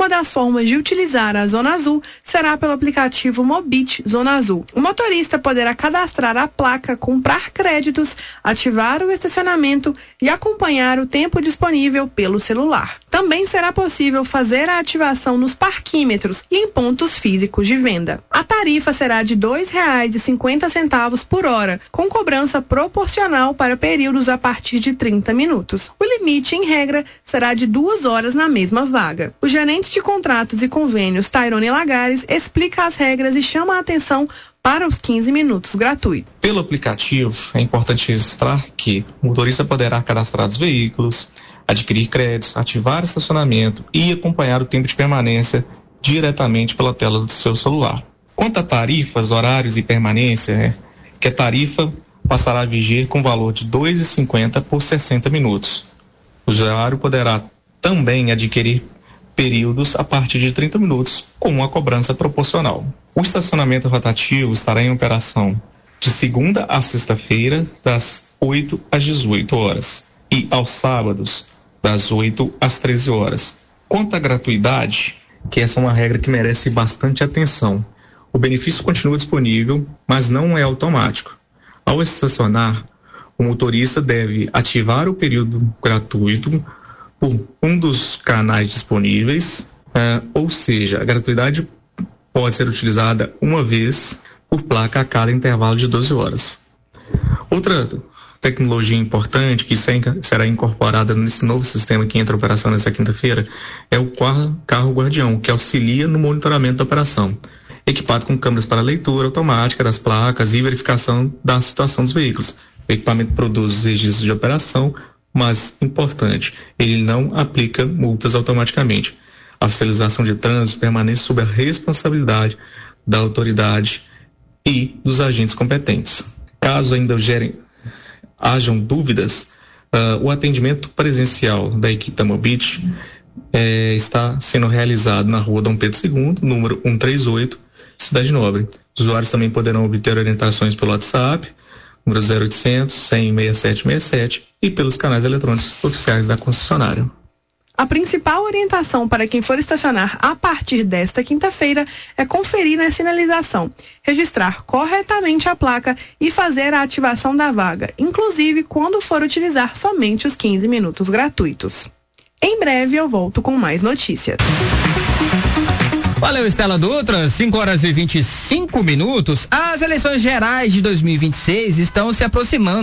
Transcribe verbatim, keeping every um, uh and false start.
Uma das formas de utilizar a Zona Azul será pelo aplicativo Mobit Zona Azul. O motorista poderá cadastrar a placa, comprar créditos, ativar o estacionamento e acompanhar o tempo disponível pelo celular. Também será possível fazer a ativação nos parquímetros e em pontos físicos de venda. A tarifa será de dois reais e cinquenta centavos por hora, com cobrança proporcional para períodos a partir de trinta minutos. O limite, em regra, será de duas horas na mesma vaga. O gerente de contratos e convênios, Tairone Lagares, explica as regras e chama a atenção para os quinze minutos gratuitos. Pelo aplicativo, é importante registrar que o motorista poderá cadastrar os veículos, adquirir créditos, ativar estacionamento e acompanhar o tempo de permanência diretamente pela tela do seu celular. Quanto a tarifas, horários e permanência, é que a tarifa passará a viger com valor de dois reais e cinquenta centavos por sessenta minutos. O usuário poderá também adquirir períodos a partir de trinta minutos, com uma cobrança proporcional. O estacionamento rotativo estará em operação de segunda a sexta-feira, das oito às dezoito horas, e aos sábados, das oito às treze horas. Quanto à gratuidade, que essa é uma regra que merece bastante atenção, o benefício continua disponível, mas não é automático. Ao estacionar, o motorista deve ativar o período gratuito por um dos canais disponíveis, uh, ou seja, a gratuidade pode ser utilizada uma vez por placa a cada intervalo de doze horas. Outra tecnologia importante que será incorporada nesse novo sistema que entra em operação nessa quinta-feira é o carro guardião, que auxilia no monitoramento da operação, equipado com câmeras para leitura automática das placas e verificação da situação dos veículos. O equipamento produz registros de operação, mas, importante, ele não aplica multas automaticamente. A fiscalização de trânsito permanece sob a responsabilidade da autoridade e dos agentes competentes. Caso ainda gerem, hajam dúvidas, uh, o atendimento presencial da equipe da Mobit eh, está sendo realizado na rua Dom Pedro segundo, número cento e trinta e oito, Cidade Nobre. Os usuários também poderão obter orientações pelo WhatsApp, número zero oitocentos, cem, sessenta e sete sessenta e sete, e pelos canais eletrônicos oficiais da concessionária. A principal orientação para quem for estacionar a partir desta quinta-feira é conferir na sinalização, registrar corretamente a placa e fazer a ativação da vaga, inclusive quando for utilizar somente os quinze minutos gratuitos. Em breve eu volto com mais notícias. Valeu, Estela Dutra, cinco horas e vinte e cinco minutos. As eleições gerais de dois mil e vinte e seis estão se aproximando.